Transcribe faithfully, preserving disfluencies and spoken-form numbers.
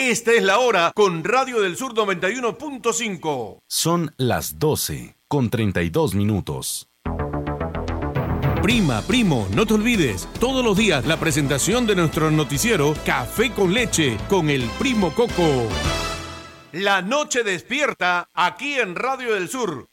Esta es la hora con Radio del Sur noventa y uno punto cinco. Son las doce con treinta y dos minutos. Prima, primo, no te olvides, todos los días la presentación de nuestro noticiero Café con Leche con el Primo Coco. La noche despierta aquí en Radio del Sur